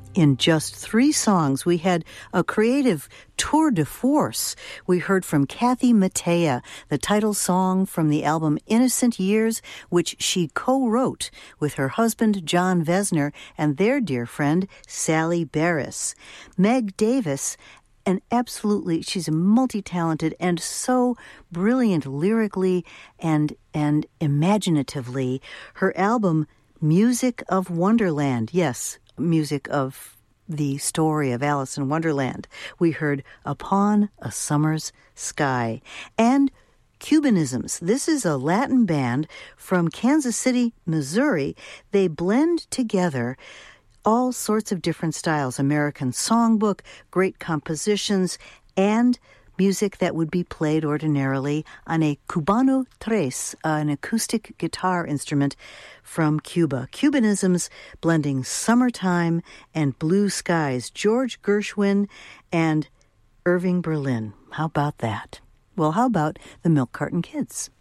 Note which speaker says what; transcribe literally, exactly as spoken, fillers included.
Speaker 1: In just three songs, we had a creative tour de force. We heard from Kathy Mattea, the title song from the album Innocent Years, which she co-wrote with her husband, John Vesner, and their dear friend, Sally Barris. Meg Davis, and absolutely, she's multi-talented and so brilliant lyrically and, and imaginatively. Her album, Music of Wonderland, yes, music of the story of Alice in Wonderland. We heard Upon a Summer's Sky. And Cubanisms. This is a Latin band from Kansas City, Missouri. They blend together all sorts of different styles, American songbook, great compositions, and music that would be played ordinarily on a cubano tres, uh, an acoustic guitar instrument from Cuba. Cubanisms blending summertime and blue skies. George Gershwin and Irving Berlin. How about that? Well, how about the Milk Carton Kids?